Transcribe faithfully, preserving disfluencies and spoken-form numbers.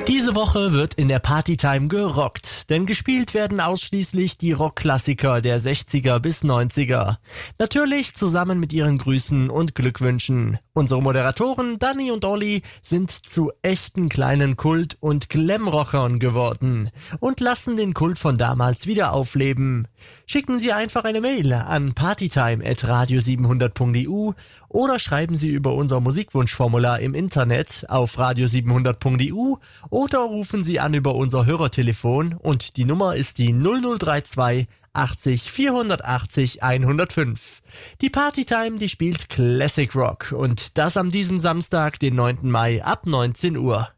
Diese Woche wird in der Partytime gerockt, denn gespielt werden ausschließlich die Rockklassiker der sechziger bis neunziger. Natürlich zusammen mit ihren Grüßen und Glückwünschen. Unsere Moderatoren Dani und Olli sind zu echten kleinen Kult- und Glamrockern geworden und lassen den Kult von damals wieder aufleben. Schicken Sie einfach eine Mail an partytime at radio siebenhundert punkt e u oder schreiben Sie über unser Musikwunschformular im Internet auf radio siebenhundert punkt e u oder rufen Sie an über unser Hörertelefon und die Nummer ist die null null drei zwei achtzig vierhundertachtzig hundertfünf. Die Partytime, die spielt Classic Rock und das an diesem Samstag, den neunten Mai ab neunzehn Uhr.